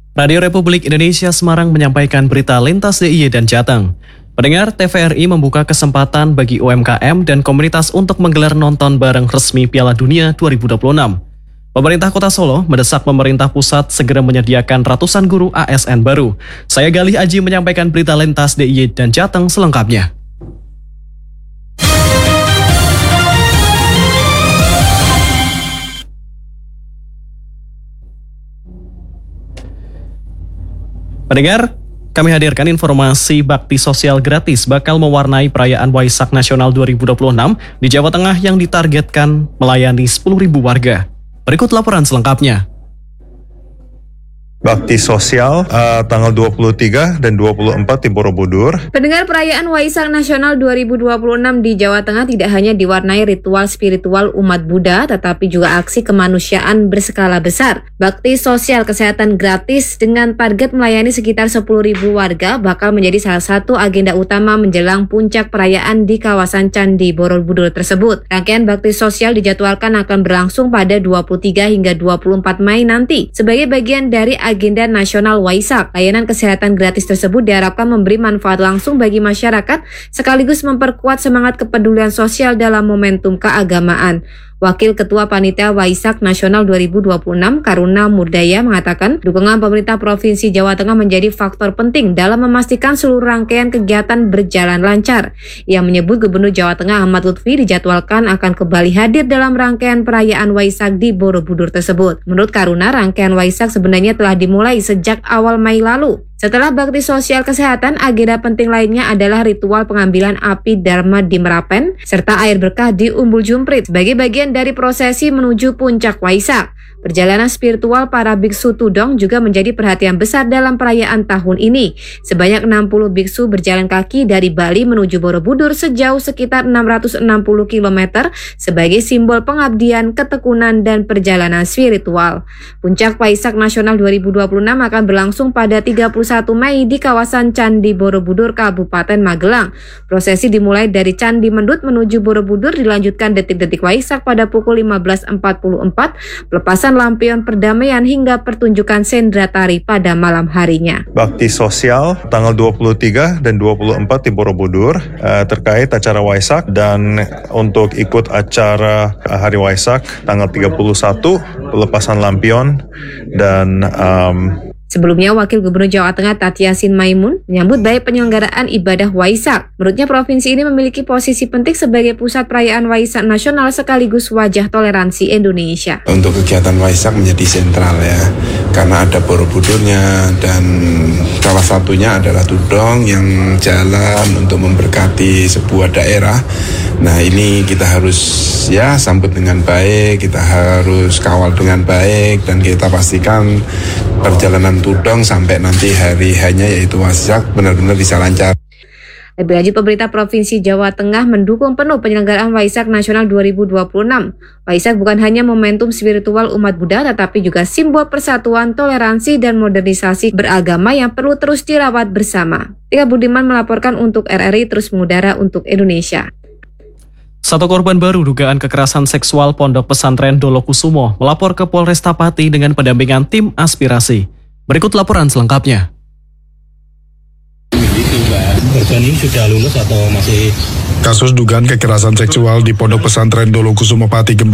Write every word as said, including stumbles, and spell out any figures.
Radio Republik Indonesia Semarang menyampaikan berita lintas D I Y dan Jateng. Pendengar, T V R I membuka kesempatan bagi U M K M dan komunitas untuk menggelar nonton bareng resmi Piala Dunia dua ribu dua puluh enam. Pemerintah Kota Solo mendesak pemerintah pusat segera menyediakan ratusan guru A S N baru. Saya Galih Aji menyampaikan berita lintas D I Y dan Jateng selengkapnya. Pendengar, kami hadirkan informasi bakti sosial gratis bakal mewarnai perayaan Waisak Nasional dua ribu dua puluh enam di Jawa Tengah yang ditargetkan melayani sepuluh ribu warga. Berikut laporan selengkapnya. Bakti sosial uh, tanggal dua puluh tiga dan dua puluh empat di Borobudur. Pendengar, perayaan Waisak Nasional dua ribu dua puluh enam di Jawa Tengah tidak hanya diwarnai ritual spiritual umat Buddha, tetapi juga aksi kemanusiaan berskala besar. Bakti sosial kesehatan gratis dengan target melayani sekitar sepuluh ribu warga bakal menjadi salah satu agenda utama menjelang puncak perayaan di kawasan Candi Borobudur tersebut. Rangkaian bakti sosial dijadwalkan akan berlangsung pada dua puluh tiga hingga dua puluh empat Mei nanti. Sebagai bagian dari agenda nasional Waisak, layanan kesehatan gratis tersebut diharapkan memberi manfaat langsung bagi masyarakat sekaligus memperkuat semangat kepedulian sosial dalam momentum keagamaan. Wakil Ketua Panitia Waisak Nasional dua ribu dua puluh enam, Karuna Murdaya, mengatakan dukungan pemerintah Provinsi Jawa Tengah menjadi faktor penting dalam memastikan seluruh rangkaian kegiatan berjalan lancar. Ia menyebut Gubernur Jawa Tengah Ahmad Lutfi dijadwalkan akan kembali hadir dalam rangkaian perayaan Waisak di Borobudur tersebut. Menurut Karuna, rangkaian Waisak sebenarnya telah dimulai sejak awal Mei lalu. Setelah bakti sosial kesehatan, agenda penting lainnya adalah ritual pengambilan api Dharma di Merapen, serta air berkah di Umbul Jumprit sebagai bagian dari prosesi menuju puncak Waisak. Perjalanan spiritual para biksu tudong juga menjadi perhatian besar dalam perayaan tahun ini. Sebanyak enam puluh biksu berjalan kaki dari Bali menuju Borobudur sejauh sekitar enam ratus enam puluh kilometer sebagai simbol pengabdian, ketekunan, dan perjalanan spiritual. Puncak Waisak Nasional dua ribu dua puluh enam akan berlangsung pada tiga puluh satu Mei di kawasan Candi Borobudur, Kabupaten Magelang. Prosesi dimulai dari Candi Mendut menuju Borobudur, dilanjutkan detik-detik Waisak pada pukul lima belas empat puluh empat, pelepasan lampion perdamaian hingga pertunjukan sendra tari pada malam harinya. Bakti sosial tanggal dua puluh tiga dan dua puluh empat di Borobudur uh, terkait acara Waisak, dan untuk ikut acara Hari Waisak tanggal tiga puluh satu pelepasan lampion dan um, Sebelumnya, Wakil Gubernur Jawa Tengah Tati Yassin Maimun menyambut baik penyelenggaraan ibadah Waisak. Menurutnya, provinsi ini memiliki posisi penting sebagai pusat perayaan Waisak nasional sekaligus wajah toleransi Indonesia. Untuk kegiatan Waisak menjadi sentral ya, karena ada Borobudurnya, dan salah satunya adalah tudong yang jalan untuk memberkati sebuah daerah. Nah, ini kita harus ya sambut dengan baik, kita harus kawal dengan baik, dan kita pastikan perjalanan tudong sampai nanti hari hanya yaitu Waisak benar-benar bisa lancar. Lebih lanjut, pemerintah Provinsi Jawa Tengah mendukung penuh penyelenggaraan Waisak Nasional dua ribu dua puluh enam. Waisak bukan hanya momentum spiritual umat Buddha, tetapi juga simbol persatuan, toleransi, dan modernisasi beragama yang perlu terus dirawat bersama. Tika Budiman melaporkan untuk R R I Terus Mengudara untuk Indonesia. Satu korban baru dugaan kekerasan seksual Pondok Pesantren Dolokusumo melapor ke Polresta Pati dengan pendampingan tim aspirasi. Berikut laporan selengkapnya. Korban ini sudah lulus atau masih? Kasus dugaan kekerasan seksual di Pondok Pesantren Dolokusumo Pati